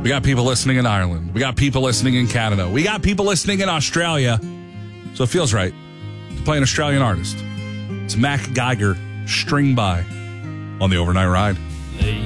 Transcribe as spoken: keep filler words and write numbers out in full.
We got people listening in Ireland. We got people listening in Canada. We got people listening in Australia. So it feels right to play an Australian artist. It's Mac Geiger, String By, on the Overnight Ride.